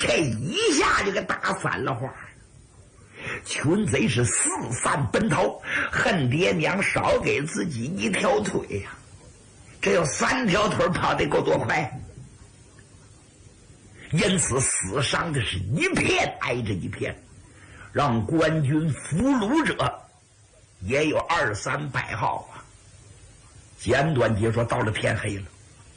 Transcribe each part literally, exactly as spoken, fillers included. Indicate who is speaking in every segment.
Speaker 1: 这一下就给打散了花。群贼是四散奔逃，恨爹娘少给自己一条腿呀、啊！这有三条腿跑得够多快？因此死伤的是一片挨着一片，让官军俘虏者也有二三百号啊。简短截说，到了天黑了，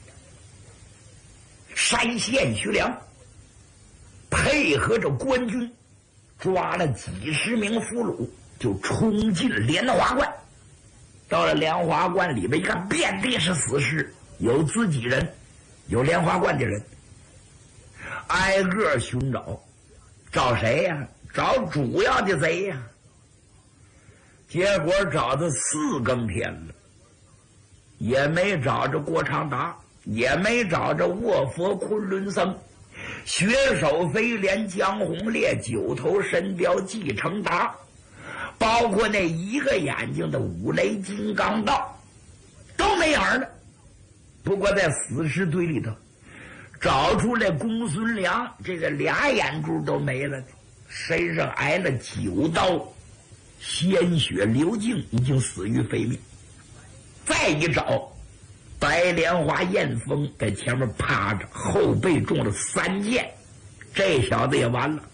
Speaker 1: 山县徐良配合着官军抓了几十名俘虏，就冲进莲花观。到了莲花观里边一看，遍地是死尸，有自己人，有莲花观的人，挨个寻找，找谁呀、啊？找主要的贼呀、啊！结果找到四更天了，也没找着郭长达，也没找着卧佛昆仑僧，血手飞廉、江红烈、九头神雕季承达，包括那一个眼睛的五雷金刚道都没影了。不过在死尸堆里头找出来公孙良，这个俩眼珠都没了，身上挨了九刀，鲜血流尽，已经死于非命。再一找，白莲花燕峰在前面趴着，后背中了三箭，这小子也完了。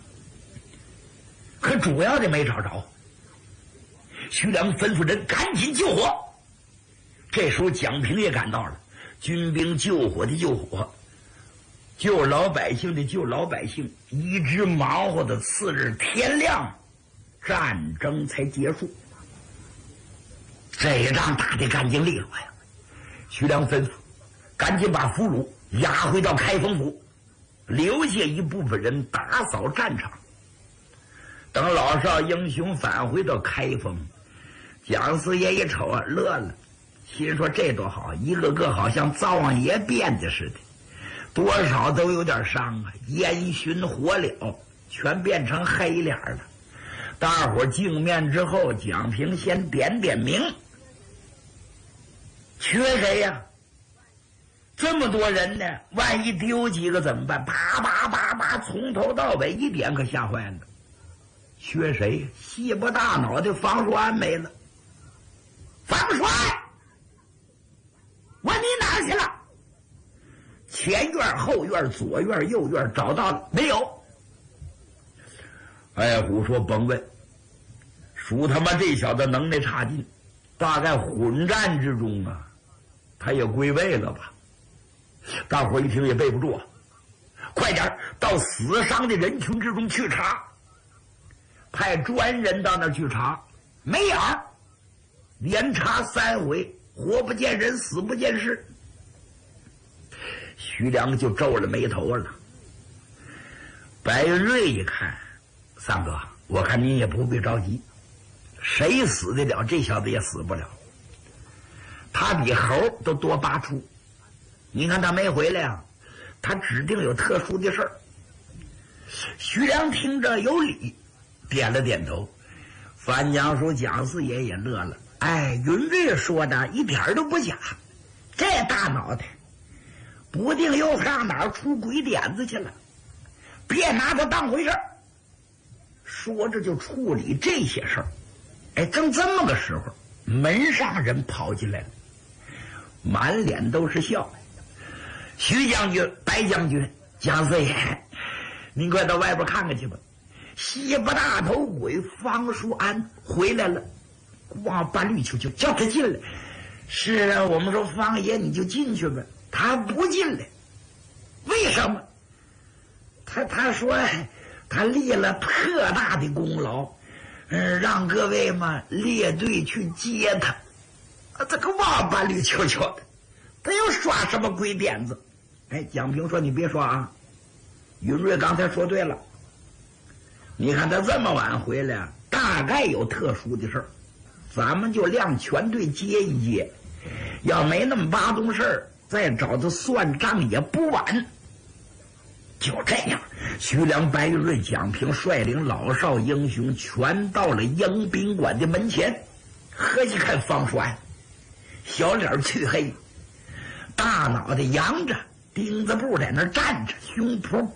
Speaker 1: 可主要的没找着，徐良吩咐人赶紧救火。这时候蒋平也赶到了，军兵救火的救火，救老百姓的救老百姓，一直忙活的次日天亮，战争才结束。这一仗打得干净利落呀！徐良吩咐赶紧把俘虏押回到开封府，留下一部分人打扫战场。等老少英雄返回到开封，蒋四爷一瞅啊，乐了，心说这多好，一个个好像灶王爷变的似的，多少都有点伤啊，烟熏火燎，全变成黑脸了。大伙镜面之后，蒋平先点点名，缺谁呀？这么多人呢，万一丢几个怎么办？啪啪啪啪，从头到尾一点可吓坏了。缺谁？细不大脑的方叔安没了。方叔安，我你哪儿去了？前院、后院、左院、右院找到了没有？哎，虎说甭问，属他妈这小子能耐差劲，大概混战之中啊，他也归位了吧？大伙一听也背不住啊，快点到死伤的人群之中去查，派专人到那儿去查，没影儿，连查三回，活不见人，死不见尸。徐良就皱了眉头了。白云瑞一看，三哥，我看您也不必着急，谁死得了，这小子也死不了。他比猴都多八出，你看他没回来啊，他指定有特殊的事儿。徐良听着有理，点了点头。范江叔蒋四爷也乐了，哎，云瑞说的一点都不假，这大脑袋不定又上哪儿出鬼点子去了，别拿他当回事儿。说着就处理这些事儿。哎，正这么个时候，门上人跑进来了，满脸都是笑。徐将军、白将军、蒋四爷，您快到外边看看去吧。西不大头鬼方叔安回来了，往把绿球球叫他进来。是啊，我们说方爷你就进去吧，他不进来，为什么？他他说他立了特大的功劳，嗯，让各位嘛列队去接他。啊，这个王八绿球球的，他又耍什么鬼点子？哎，蒋平说你别说啊，云瑞刚才说对了，你看他这么晚回来，大概有特殊的事儿，咱们就亮全队接一接，要没那么巴东事儿，再找他算账也不晚。就这样，徐良、白云瑞、蒋平率领老少英雄全到了迎宾馆的门前。合计看方叔安，小脸黢黑，大脑袋扬着，钉子布在那儿站着，胸脯